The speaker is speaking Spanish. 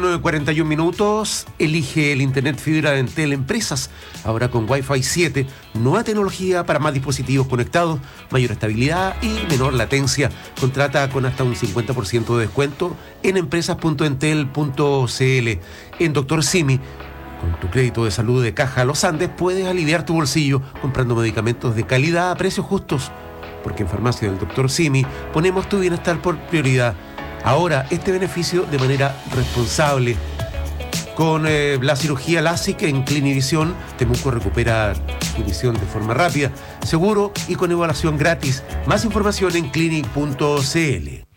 con 41 minutos. Elige el Internet fibra de Entel Empresas. Ahora con Wi-Fi 7. Nueva tecnología para más dispositivos conectados, mayor estabilidad y menor latencia. Contrata con hasta un 50% de descuento en empresas.entel.cl. En Dr. Simi, con tu crédito de salud de Caja Los Andes, puedes aliviar tu bolsillo comprando medicamentos de calidad a precios justos. Porque en Farmacia del Dr. Simi ponemos tu bienestar por prioridad. Ahora, este beneficio de manera responsable. Con la cirugía LASIK en Clinivisión, Temuco recupera tu visión de forma rápida, seguro y con evaluación gratis. Más información en clinic.cl.